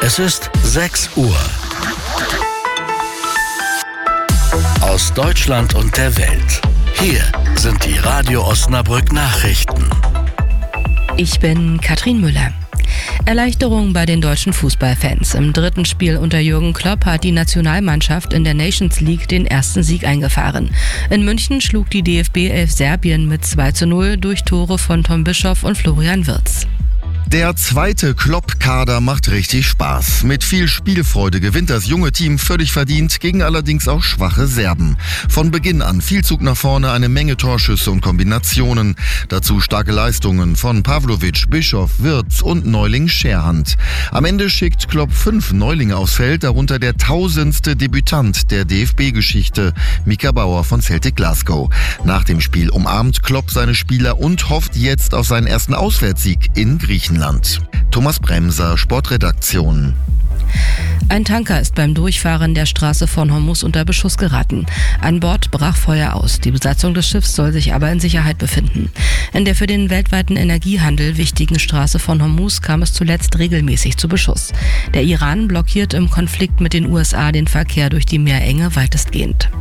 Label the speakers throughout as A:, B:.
A: Es ist 6 Uhr. Aus Deutschland und der Welt. Hier sind die Radio Osnabrück Nachrichten.
B: Ich bin Katrin Müller. Erleichterung bei den deutschen Fußballfans. Im dritten Spiel unter Jürgen Klopp hat die Nationalmannschaft in der Nations League den ersten Sieg eingefahren. In München schlug die DFB 11 Serbien mit 2:0 durch Tore von Tom Bischoff und Florian Wirtz.
C: Der zweite Klopp-Kader macht richtig Spaß. Mit viel Spielfreude gewinnt das junge Team völlig verdient gegen allerdings auch schwache Serben. Von Beginn an viel Zug nach vorne, eine Menge Torschüsse und Kombinationen. Dazu starke Leistungen von Pavlovic, Bischoff, Wirtz und Neuling Scherhand. Am Ende schickt Klopp 5 Neulinge aufs Feld, darunter der 1000. Debütant der DFB-Geschichte, Mika Bauer von Celtic Glasgow. Nach dem Spiel umarmt Klopp seine Spieler und hofft jetzt auf seinen ersten Auswärtssieg in Griechenland. Thomas Bremser, Sportredaktion.
B: Ein Tanker ist beim Durchfahren der Straße von Hormuz unter Beschuss geraten. An Bord brach Feuer aus. Die Besatzung des Schiffs soll sich aber in Sicherheit befinden. In der für den weltweiten Energiehandel wichtigen Straße von Hormuz kam es zuletzt regelmäßig zu Beschuss. Der Iran blockiert im Konflikt mit den USA den Verkehr durch die Meerenge weitestgehend.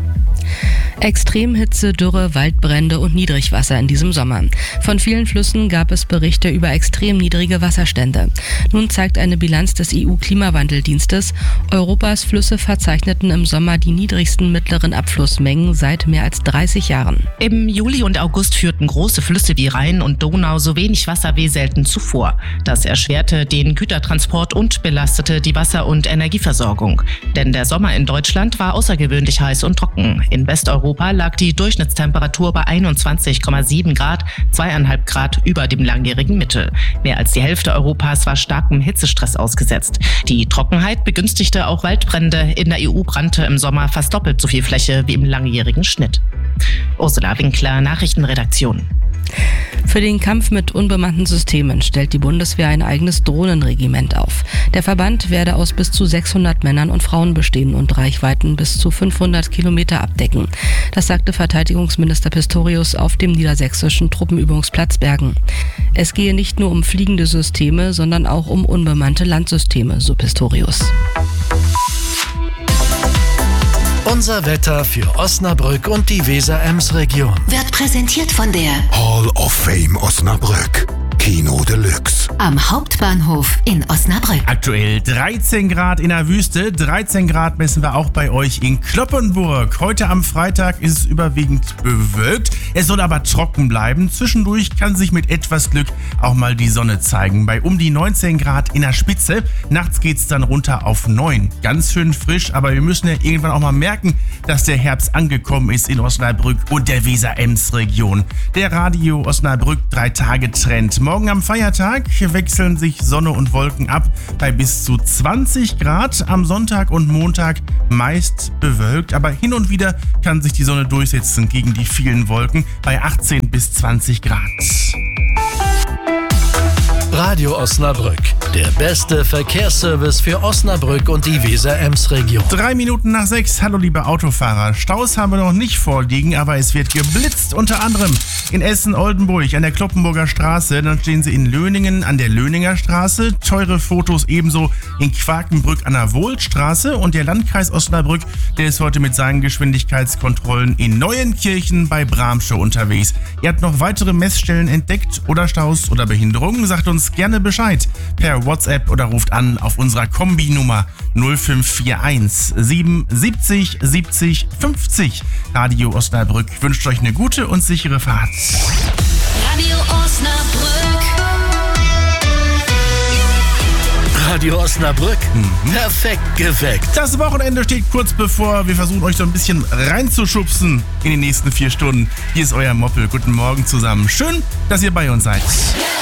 B: Extremhitze, Dürre, Waldbrände und Niedrigwasser in diesem Sommer. Von vielen Flüssen gab es Berichte über extrem niedrige Wasserstände. Nun zeigt eine Bilanz des EU-Klimawandeldienstes, Europas Flüsse verzeichneten im Sommer die niedrigsten mittleren Abflussmengen seit mehr als 30 Jahren.
D: Im Juli und August führten große Flüsse wie Rhein und Donau so wenig Wasser wie selten zuvor. Das erschwerte den Gütertransport und belastete die Wasser- und Energieversorgung. Denn der Sommer in Deutschland war außergewöhnlich heiß und trocken. In Westeuropa lag die Durchschnittstemperatur bei 21,7 Grad, 2,5 Grad über dem langjährigen Mittel. Mehr als die Hälfte Europas war starkem Hitzestress ausgesetzt. Die Trockenheit begünstigte auch Waldbrände. In der EU brannte im Sommer fast doppelt so viel Fläche wie im langjährigen Schnitt. Ursula Winkler, Nachrichtenredaktion.
B: Für den Kampf mit unbemannten Systemen stellt die Bundeswehr ein eigenes Drohnenregiment auf. Der Verband werde aus bis zu 600 Männern und Frauen bestehen und Reichweiten bis zu 500 Kilometer abdecken. Das sagte Verteidigungsminister Pistorius auf dem niedersächsischen Truppenübungsplatz Bergen. Es gehe nicht nur um fliegende Systeme, sondern auch um unbemannte Landsysteme, so Pistorius.
A: Unser Wetter für Osnabrück und die Weser-Ems-Region.
E: Wird präsentiert von der
F: Hall of Fame Osnabrück. Kino Deluxe.
E: am Hauptbahnhof in Osnabrück.
G: Aktuell 13 Grad in der Wüste, 13 Grad messen wir auch bei euch in Cloppenburg. Heute am Freitag ist es überwiegend bewölkt, es soll aber trocken bleiben. Zwischendurch kann sich mit etwas Glück auch mal die Sonne zeigen. Bei um die 19 Grad in der Spitze, nachts geht es dann runter auf 9. Ganz schön frisch, aber wir müssen ja irgendwann auch mal merken, dass der Herbst angekommen ist in Osnabrück und der Weser-Ems-Region. Der Radio Osnabrück 3-Tage-Trend. Morgen am Feiertag wechseln sich Sonne und Wolken ab bei bis zu 20 Grad. Am Sonntag und Montag meist bewölkt, aber hin und wieder kann sich die Sonne durchsetzen gegen die vielen Wolken bei 18 bis 20 Grad.
A: Radio Osnabrück, der beste Verkehrsservice für Osnabrück und die Weser-Ems-Region.
G: 3 Minuten nach 6. Hallo liebe Autofahrer. Staus haben wir noch nicht vorliegen, aber es wird geblitzt. Unter anderem in Essen-Oldenburg an der Kloppenburger Straße. Dann stehen sie in Löningen an der Löninger Straße. Teure Fotos ebenso in Quakenbrück an der Wohlstraße. Und der Landkreis Osnabrück, der ist heute mit seinen Geschwindigkeitskontrollen in Neuenkirchen bei Bramsche unterwegs. Ihr habt noch weitere Messstellen entdeckt oder Staus oder Behinderungen? Sagt uns gerne Bescheid per WhatsApp oder ruft an auf unserer Kombi-Nummer 0541 77 70 50. Radio Osnabrück wünscht euch eine gute und sichere Fahrt.
E: Radio Osnabrück.
A: Radio Osnabrück, perfekt geweckt.
G: Das Wochenende steht kurz bevor. Wir versuchen euch so ein bisschen reinzuschubsen in die nächsten 4 Stunden. Hier ist euer Moppel. Guten Morgen zusammen. Schön, dass ihr bei uns seid.